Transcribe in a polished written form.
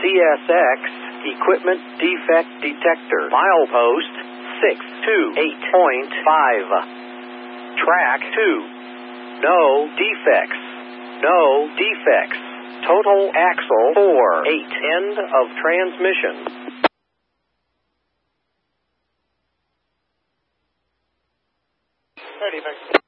CSX Equipment Defect Detector. Milepost 628.5. Track 2. No defects. No defects. Total axle 4/8. End of transmission. 30 back.